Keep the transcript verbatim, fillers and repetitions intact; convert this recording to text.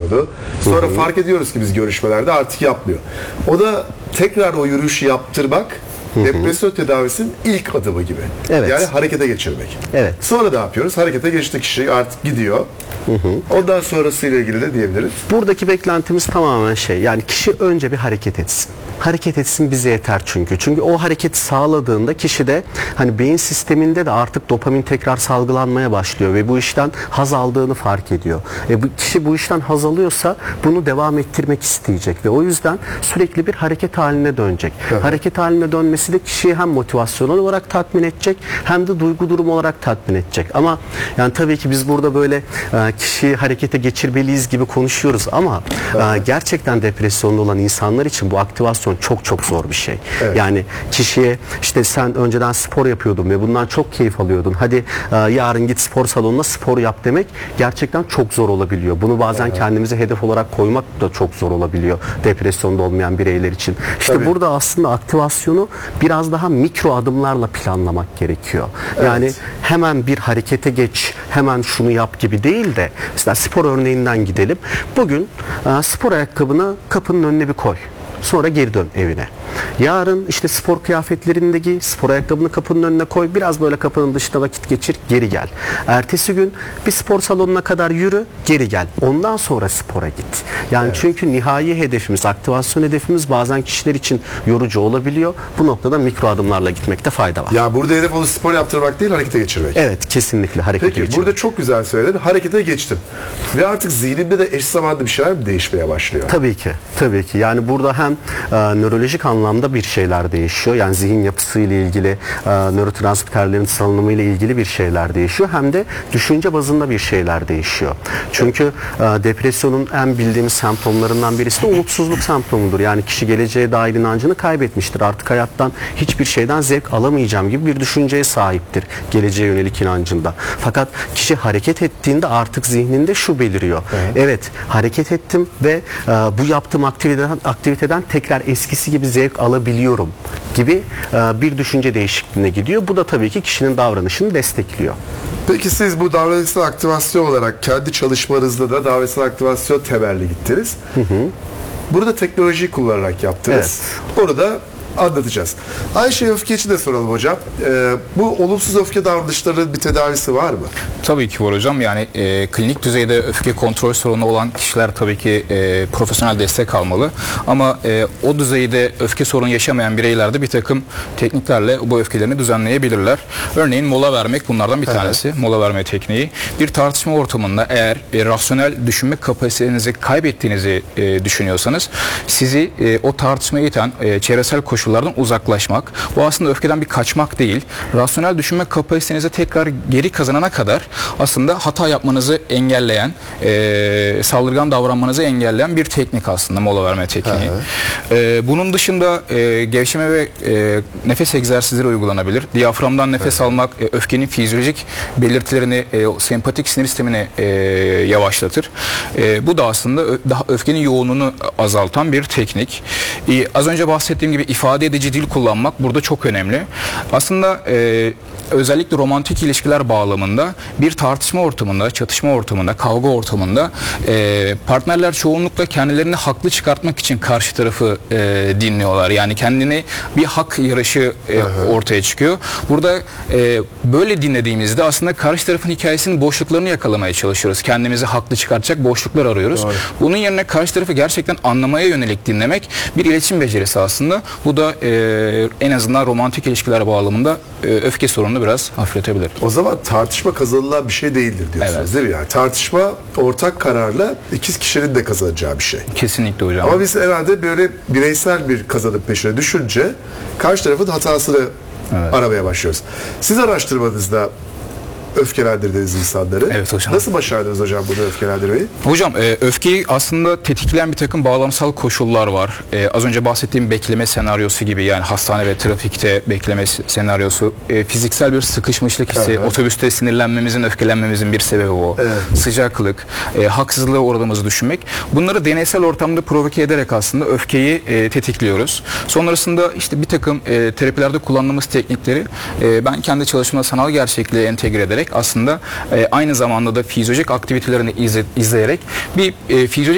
yapıyordu. Sonra hı hı. fark ediyoruz ki biz görüşmelerde artık yapmıyor. O da tekrar o yürüyüşü yaptırmak Hı hı. depresyon tedavisinin ilk adımı gibi. Evet. Yani harekete geçirmek. Evet. Sonra ne yapıyoruz? Harekete geçti kişi, artık gidiyor. Hı hı. Ondan sonrasıyla ilgili de diyebiliriz. Buradaki beklentimiz tamamen şey, yani kişi önce bir hareket etsin. Hareket etsin bize yeter çünkü. Çünkü o hareketi sağladığında kişide hani beyin sisteminde de artık dopamin tekrar salgılanmaya başlıyor ve bu işten haz aldığını fark ediyor. E bu kişi bu işten haz alıyorsa bunu devam ettirmek isteyecek ve o yüzden sürekli bir hareket haline dönecek. Evet. Hareket haline dönmesi de kişiyi hem motivasyonel olarak tatmin edecek hem de duygu durumu olarak tatmin edecek. Ama yani tabii ki biz burada böyle e, kişiyi harekete geçirmeliyiz gibi konuşuyoruz ama evet. e, gerçekten depresyonda olan insanlar için bu aktivasyon çok çok zor bir şey. Evet. Yani kişiye işte sen önceden spor yapıyordun ve bundan çok keyif alıyordun. Hadi e, yarın git spor salonuna spor yap demek gerçekten çok zor olabiliyor. Bunu bazen evet. kendimize hedef olarak koymak da çok zor olabiliyor depresyonda olmayan bireyler için. İşte Tabii. burada aslında aktivasyonu biraz daha mikro adımlarla planlamak gerekiyor. Evet. Yani hemen bir harekete geç, hemen şunu yap gibi değil de mesela spor örneğinden gidelim. Bugün e, spor ayakkabını kapının önüne bir koy. Sonra geri dön evine. Yarın işte spor kıyafetlerini giy, spor ayakkabını kapının önüne koy, biraz böyle kapının dışında vakit geçir, geri gel. Ertesi gün bir spor salonuna kadar yürü, geri gel. Ondan sonra spora git. Yani evet. çünkü nihai hedefimiz, aktivasyon hedefimiz bazen kişiler için yorucu olabiliyor. Bu noktada mikro adımlarla gitmekte fayda var. Ya burada hedef onu spor yaptırmak değil, harekete geçirmek. Evet, kesinlikle harekete Peki, geçirmek. Burada çok güzel söyledin. Harekete geçtim. Ve artık zihnimde de eş zamanlı bir şeyler mi değişmeye başlıyor? Tabii ki. Tabii ki. Yani burada hem e, nörolojik anlamda bir şeyler değişiyor. Yani zihin yapısıyla ilgili, e, nörotransmitterlerin salınımıyla ilgili bir şeyler değişiyor. Hem de düşünce bazında bir şeyler değişiyor. Çünkü e, depresyonun en bildiğimiz semptomlarından birisi de umutsuzluk semptomudur. Yani kişi geleceğe dair inancını kaybetmiştir. Artık hayattan hiçbir şeyden zevk alamayacağım gibi bir düşünceye sahiptir. Geleceğe yönelik inancında. Fakat kişi hareket ettiğinde artık zihninde şu beliriyor. Evet, evet hareket ettim ve e, bu yaptığım aktiviteden, aktiviteden tekrar eskisi gibi zevk alabiliyorum gibi e, bir düşünce değişikliğine gidiyor. Bu da tabii ki kişinin davranışını destekliyor. Peki siz bu davranışsal aktivasyon olarak kendi çalışmanızda da davranışsal aktivasyon temelli gittiniz. Hı hı. Burada teknolojiyi kullanarak yaptınız. Evet. Onu da anlatacağız. Ayşe Öfke için de soralım hocam. Ee, bu olumsuz öfke davranışlarının bir tedavisi var mı? Tabii ki var hocam. Yani e, klinik düzeyde öfke kontrol sorunu olan kişiler tabii ki e, profesyonel destek almalı. Ama e, o düzeyde öfke sorunu yaşamayan bireyler de bir takım tekniklerle bu öfkelerini düzenleyebilirler. Örneğin mola vermek bunlardan bir tanesi. Evet. Mola verme tekniği. Bir tartışma ortamında eğer e, rasyonel düşünme kapasitenizi kaybettiğinizi e, düşünüyorsanız sizi e, o tartışmaya iten e, çevresel koşullardan uzaklaşmak. Bu aslında öfkeden bir kaçmak değil. Rasyonel düşünme kapasitenizi tekrar geri kazanana kadar aslında hata yapmanızı engelleyen, e, saldırgan davranmanızı engelleyen bir teknik aslında mola verme tekniği. E, bunun dışında e, gevşeme ve e, nefes egzersizleri uygulanabilir. Diyaframdan nefes evet. almak e, öfkenin fizyolojik belirtilerini, e, sempatik sinir sistemini e, yavaşlatır. E, bu da aslında ö, daha öfkenin yoğunluğunu azaltan bir teknik. E, az önce bahsettiğim gibi ifade edici dil kullanmak burada çok önemli. Aslında e, özellikle romantik ilişkiler bağlamında bir tartışma ortamında, çatışma ortamında, kavga ortamında e, partnerler çoğunlukla kendilerini haklı çıkartmak için karşı tarafı e, dinliyorlar. Yani kendini bir hak yarışı e, ortaya çıkıyor. Burada e, böyle dinlediğimizde aslında karşı tarafın hikayesinin boşluklarını yakalamaya çalışıyoruz. Kendimizi haklı çıkartacak boşluklar arıyoruz. Doğru. Bunun yerine karşı tarafı gerçekten anlamaya yönelik dinlemek bir iletişim becerisi aslında. Bu da e, en azından romantik ilişkiler bağlamında e, öfke sorununu biraz hafifletebilir. O zaman tartışma kazanılan bir şey değildir diyorsunuz evet. değil mi? Yani tartışma ortak kararla ikiz kişinin de kazanacağı bir şey. Kesinlikle hocam. Ama biz herhalde böyle bireysel bir kazanım peşine düşünce karşı tarafın hatasını evet. aramaya başlıyoruz. Siz araştırmanızda öfkelendirdiğiniz insanları. Evet hocam. Nasıl başardınız hocam bunu öfkelendirmeyi? Hocam e, öfkeyi aslında tetikleyen bir takım bağlamsal koşullar var. E, az önce bahsettiğim bekleme senaryosu gibi, yani hastane ve trafikte bekleme senaryosu, e, fiziksel bir sıkışmışlık hissi, evet. otobüste sinirlenmemizin, öfkelenmemizin bir sebebi o. Evet. Sıcaklık, e, haksızlığa uğradığımızı düşünmek. Bunları deneysel ortamda provoke ederek aslında öfkeyi e, tetikliyoruz. Sonrasında işte bir takım e, terapilerde kullandığımız teknikleri e, ben kendi çalışmamda sanal gerçekliğe entegre ederek aslında e, aynı zamanda da fizyolojik aktivitelerini izle, izleyerek bir e, fizyolojik